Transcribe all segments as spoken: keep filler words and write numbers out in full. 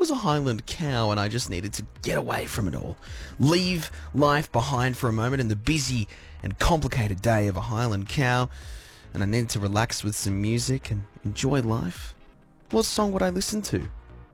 was a Highland cow and I just needed to get away from it all. Leave life behind for a moment in the busy and complicated day of a Highland cow, and I needed to relax with some music and enjoy life. What song would I listen to?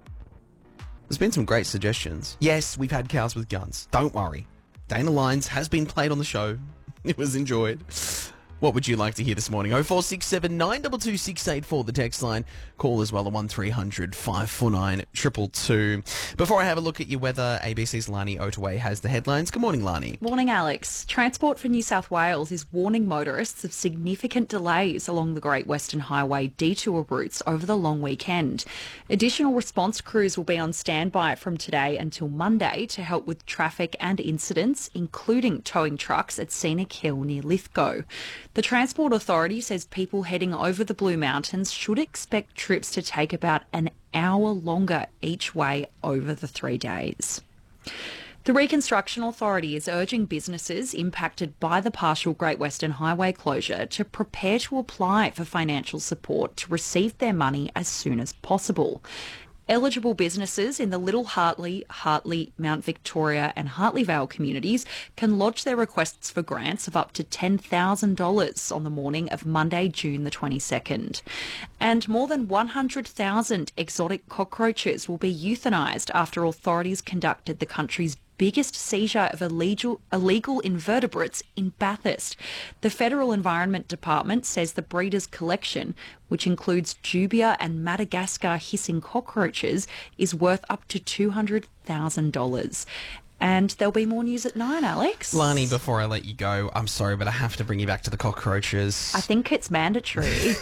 There's been some great suggestions. Yes, we've had Cows with Guns. Don't worry. Dana Lyons has been played on the show. It was enjoyed. What would you like to hear this morning? oh four six seven, nine two two, six eight four, the text line. Call as well at one three hundred, five four nine, two two two. Before I have a look at your weather, A B C's Lani Otaway has the headlines. Good morning, Lani. Morning, Alex. Transport for New South Wales is warning motorists of significant delays along the Great Western Highway detour routes over the long weekend. Additional response crews will be on standby from today until Monday to help with traffic and incidents, including towing trucks at Scenic Hill near Lithgow. The Transport Authority says people heading over the Blue Mountains should expect trips to take about an hour longer each way over the three days. The Reconstruction Authority is urging businesses impacted by the partial Great Western Highway closure to prepare to apply for financial support to receive their money as soon as possible. Eligible businesses in the Little Hartley, Hartley, Mount Victoria and Hartley Vale communities can lodge their requests for grants of up to ten thousand dollars on the morning of Monday, June the twenty-second. And more than one hundred thousand exotic cockroaches will be euthanised after authorities conducted the country's biggest seizure of illegal, illegal invertebrates in Bathurst. The Federal Environment Department says the breeder's collection, which includes Jubia and Madagascar hissing cockroaches, is worth up to two hundred thousand dollars. And there'll be more news at nine, Alex. Lani, before I let you go, I'm sorry, but I have to bring you back to the cockroaches. I think it's mandatory.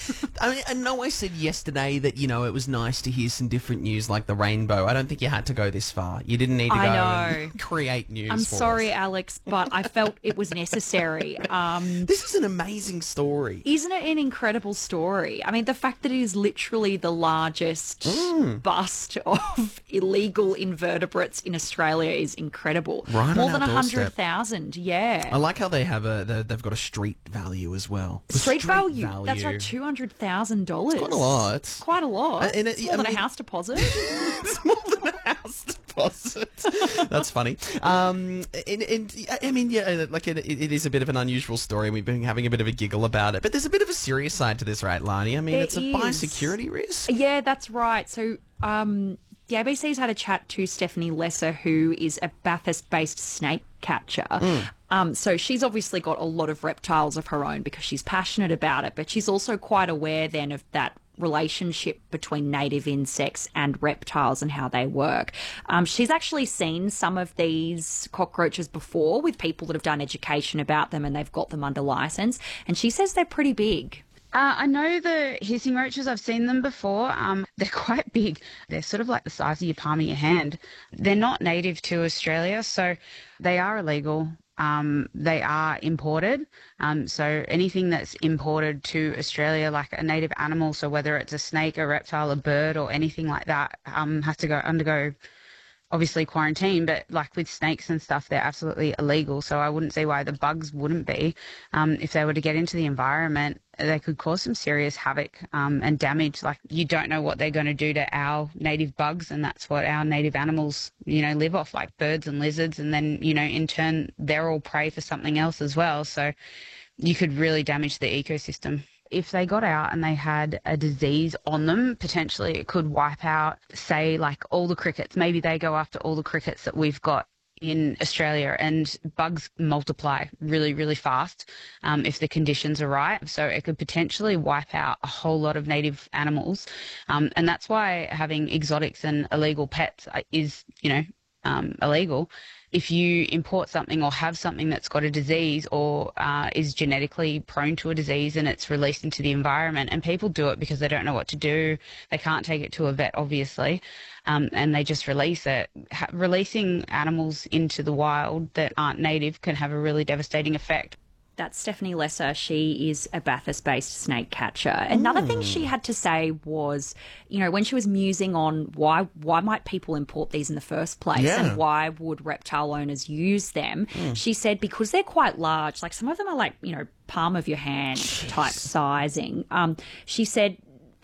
I mean, I know I said yesterday that, you know, it was nice to hear some different news like the rainbow. I don't think you had to go this far. You didn't need to I go know. and create news I'm for sorry, us. Alex, but I felt it was necessary. Um, This is an amazing story. Isn't it an incredible story? I mean, the fact that it is literally the largest Mm. bust of illegal invertebrates in Australia is incredible. Right on More our than one doorstep. hundred thousand, yeah. I like how they have a, they- they've got a street value as well. The Street, value, that's right, two hundred thousand dollars. Quite a lot. Quite a lot. Uh, and it- it's more I than mean- a house deposit. It's more than a house deposit. That's funny. Um, and, and I mean, yeah, like it, it is a bit of an unusual story, and we've been having a bit of a giggle about it. But there's a bit of a serious side to this, right, Lani? I mean, There it's a is. biosecurity risk. Yeah, that's right. So um, the A B C's had a chat to Stephanie Lesser, who is a Bathurst-based snake catcher. Um, so she's obviously got a lot of reptiles of her own because she's passionate about it, but she's also quite aware then of that relationship between native insects and reptiles and how they work. Um, she's actually seen some of these cockroaches before with people that have done education about them and they've got them under license, and she says they're pretty big. Uh, I know the hissing roaches. I've seen them before. Um, they're quite big. They're sort of like the size of your palm of your hand. They're not native to Australia, so they are illegal. Um, they are imported. Um, so anything that's imported to Australia, like a native animal, so whether it's a snake, a reptile, a bird, or anything like that, um, has to go undergo obviously quarantine. But like with snakes and stuff, they're absolutely illegal. So I wouldn't see why the bugs wouldn't be. Um, if they were to get into the environment, they could cause some serious havoc um, and damage. Like, you don't know what they're going to do to our native bugs, and that's what our native animals, you know, live off, like birds and lizards. And then, you know, in turn, they're all prey for something else as well. So you could really damage the ecosystem. If they got out and they had a disease on them, potentially it could wipe out, say, like all the crickets. Maybe they go after all the crickets that we've got in Australia, and bugs multiply really, really fast um, if the conditions are right. So it could potentially wipe out a whole lot of native animals. Um, and that's why having exotics and illegal pets is, you know, um, illegal. If you import something or have something that's got a disease or uh, is genetically prone to a disease and it's released into the environment, and people do it because they don't know what to do, they can't take it to a vet, obviously, um, and they just release it. Ha- releasing animals into the wild that aren't native can have a really devastating effect. That's Stephanie Lesser. She is a Bathurst-based snake catcher. Another thing she had to say was, you know, when she was musing on why why might people import these in the first place Yeah. and why would reptile owners use them, she said because they're quite large, like some of them are like, you know, palm of your hand type sizing. Um, she said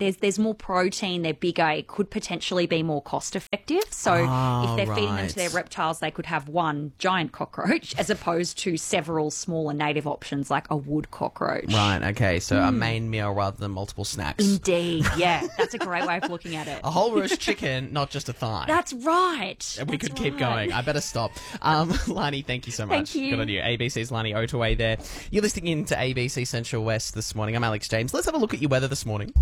there's there's more protein, they're bigger, it could potentially be more cost effective. So Oh, if they're feeding them to right. their reptiles, they could have one giant cockroach as opposed to several smaller native options like a wood cockroach. Right, okay, so Hmm. a main meal rather than multiple snacks. Indeed, yeah. That's a great way of looking at it. A whole roast chicken, not just a thigh. That's right. And we That's could keep right. going. I better stop. Um, Lani, thank you so much. Thank you. Good on you. A B C's Lani Otaway there. You're listening in to A B C Central West this morning. I'm Alex James. Let's have a look at your weather this morning.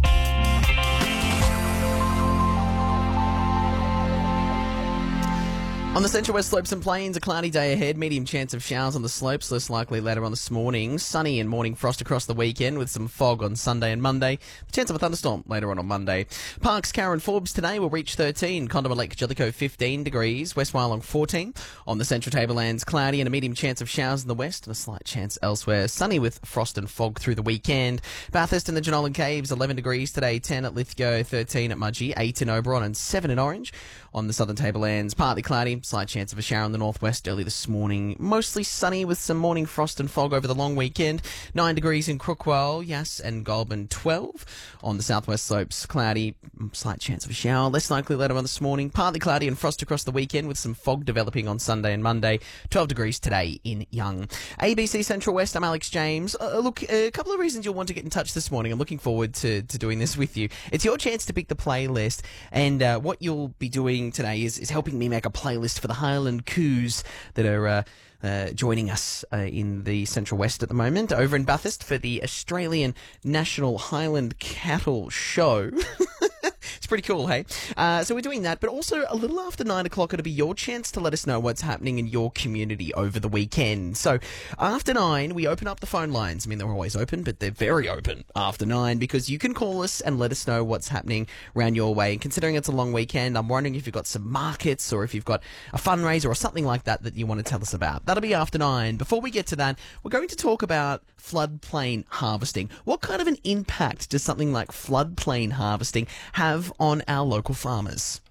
On the Central West Slopes and Plains, a cloudy day ahead, medium chance of showers on the slopes, less likely later on this morning. Sunny and morning frost across the weekend with some fog on Sunday and Monday. The chance of a thunderstorm later on on Monday. Parks, Karen Forbes today will reach thirteen. Condobolin Lake Jellicoe fifteen degrees. West Wyalong fourteen. On the Central Tablelands, cloudy and a medium chance of showers in the west and a slight chance elsewhere. Sunny with frost and fog through the weekend. Bathurst and the Jenolan Caves, eleven degrees today, ten at Lithgow, thirteen at Mudgee, eight in Oberon and seven in Orange. On the Southern Tablelands, partly cloudy, slight chance of a shower in the northwest early this morning. Mostly sunny with some morning frost and fog over the long weekend. nine degrees in Crookwell, Yass and Goulburn, twelve. On the southwest slopes, cloudy, slight chance of a shower. Less likely later on this morning. Partly cloudy and frost across the weekend with some fog developing on Sunday and Monday. twelve degrees today in Young. A B C Central West, I'm Alex James. Uh, look, a couple of reasons you'll want to get in touch this morning. I'm looking forward to, to doing this with you. It's your chance to pick the playlist, and uh, what you'll be doing today is, is helping me make a playlist for the Highland Coos that are uh, uh, joining us uh, in the Central West at the moment, over in Bathurst for the Australian National Highland Cattle Show. It's pretty cool, hey? Uh, so we're doing that, but also a little after nine o'clock, it'll be your chance to let us know what's happening in your community over the weekend. So after nine, we open up the phone lines. I mean, they're always open, but they're very open after nine because you can call us and let us know what's happening around your way. And considering it's a long weekend, I'm wondering if you've got some markets or if you've got a fundraiser or something like that that you want to tell us about. That'll be after nine. Before we get to that, we're going to talk about floodplain harvesting. What kind of an impact does something like floodplain harvesting have on our local farmers?